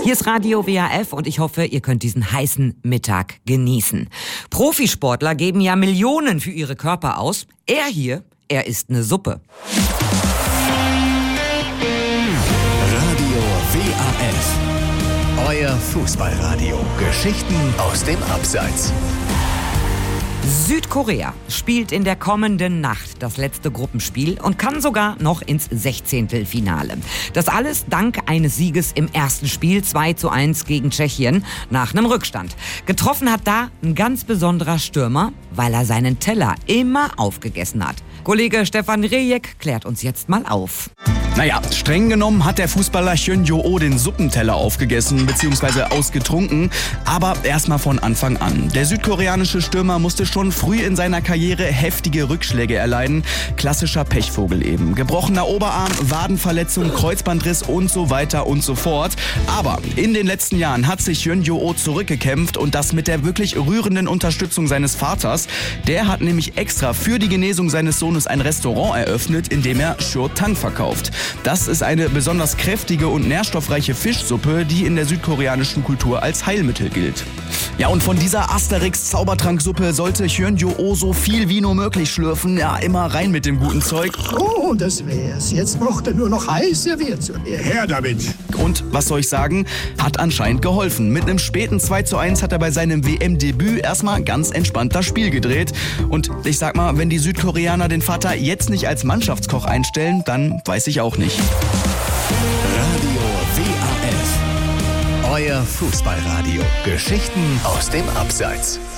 Hier ist Radio WAF und ich hoffe, ihr könnt diesen heißen Mittag genießen. Profisportler geben ja Millionen für ihre Körper aus. Er isst eine Suppe. Radio WAF. Euer Fußballradio. Geschichten aus dem Abseits. Südkorea spielt in der kommenden Nacht das letzte Gruppenspiel und kann sogar noch ins 16. Finale. Das alles dank eines Sieges im ersten Spiel 2:1 gegen Tschechien nach einem Rückstand. Getroffen hat da ein ganz besonderer Stürmer, weil er seinen Teller immer aufgegessen hat. Kollege Stefan Rejek klärt uns jetzt mal auf. Naja, streng genommen hat der Fußballer Hyun Jo-oh den Suppenteller aufgegessen bzw. ausgetrunken, aber erstmal von Anfang an. Der südkoreanische Stürmer musste schon früh in seiner Karriere heftige Rückschläge erleiden. Klassischer Pechvogel eben. Gebrochener Oberarm, Wadenverletzung, Kreuzbandriss und so weiter und so fort. Aber in den letzten Jahren hat sich Hyun Jo-oh zurückgekämpft und das mit der wirklich rührenden Unterstützung seines Vaters. Der hat nämlich extra für die Genesung seines Sohnes ein Restaurant eröffnet, in dem er Seo-tang verkauft. Das ist eine besonders kräftige und nährstoffreiche Fischsuppe, die in der südkoreanischen Kultur als Heilmittel gilt. Ja, und von dieser Asterix-Zaubertranksuppe sollte Hyun Jo-oh so viel wie nur möglich schlürfen. Ja, immer rein mit dem guten Zeug. Oh, das wär's. Jetzt braucht er nur noch heiß serviert zu werden. Her damit! Und was soll ich sagen? Hat anscheinend geholfen. Mit einem späten 2:1 hat er bei seinem WM-Debüt erstmal ganz entspannt das Spiel gedreht. Und ich sag mal, wenn die Südkoreaner den Vater jetzt nicht als Mannschaftskoch einstellen, dann weiß ich auch nicht. Radio WAF. Euer Fußballradio. Geschichten aus dem Abseits.